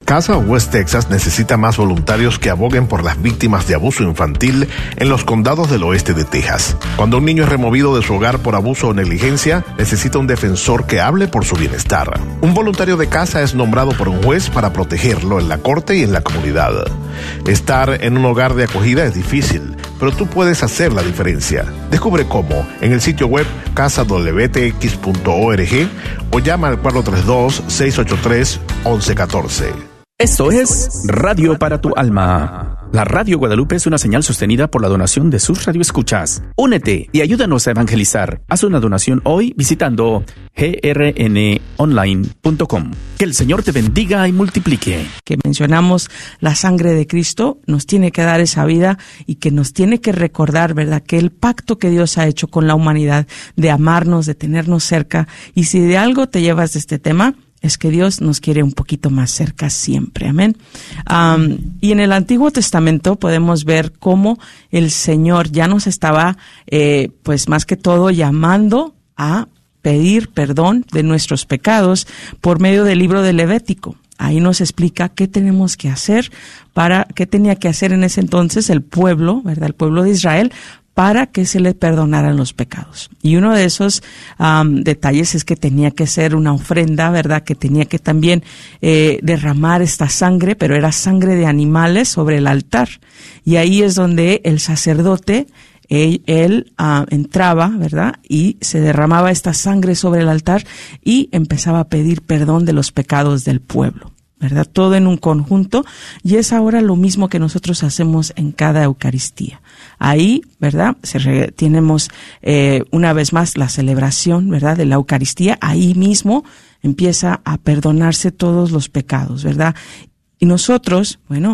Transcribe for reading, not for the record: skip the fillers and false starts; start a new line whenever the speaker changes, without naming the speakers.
Casa West Texas necesita más voluntarios que aboguen por las víctimas de abuso infantil en los condados del oeste de Texas. Cuando un niño es removido de su hogar por abuso o negligencia, necesita un defensor que hable por su bienestar. Un voluntario de casa es nombrado por un juez para protegerlo en la corte y en la comunidad. Estar en un hogar de acogida es difícil, pero tú puedes hacer la diferencia. Descubre cómo en el sitio web casadwtx.org o llama al 432-683-1114.
Esto es Radio para tu Alma. La Radio Guadalupe es una señal sostenida por la donación de sus radioescuchas. Únete y ayúdanos a evangelizar. Haz una donación hoy visitando grnonline.com. Que el Señor te bendiga y multiplique.
Que mencionamos la sangre de Cristo, nos tiene que dar esa vida y que nos tiene que recordar, ¿verdad?, que el pacto que Dios ha hecho con la humanidad de amarnos, de tenernos cerca. Y si de algo te llevas de este tema, es que Dios nos quiere un poquito más cerca siempre, amén. Y en el Antiguo Testamento podemos ver cómo el Señor ya nos estaba, pues más que todo, llamando a pedir perdón de nuestros pecados por medio del libro de Levítico. Ahí nos explica qué tenemos que hacer qué tenía que hacer en ese entonces el pueblo, ¿verdad?, el pueblo de Israel, para que se le perdonaran los pecados. Y uno de esos detalles es que tenía que ser una ofrenda, ¿verdad?, que tenía que también derramar esta sangre, pero era sangre de animales sobre el altar. Y ahí es donde el sacerdote, él entraba, ¿verdad?, y se derramaba esta sangre sobre el altar y empezaba a pedir perdón de los pecados del pueblo, ¿verdad? Todo en un conjunto, y es ahora lo mismo que nosotros hacemos en cada Eucaristía. Ahí, ¿verdad?, tenemos una vez más la celebración, ¿verdad?, de la Eucaristía. Ahí mismo empieza a perdonarse todos los pecados, ¿verdad? Y nosotros, bueno,